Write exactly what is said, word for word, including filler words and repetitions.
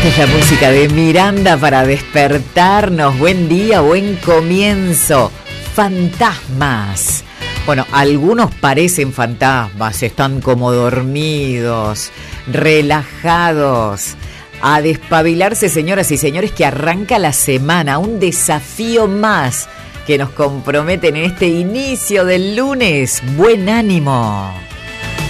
Esta es la música de Miranda para despertarnos. Buen día, buen comienzo. Fantasmas. Bueno, algunos parecen fantasmas, están como dormidos, relajados. A despabilarse, señoras y señores, que arranca la semana, un desafío más que nos comprometen en este inicio del lunes. Buen ánimo.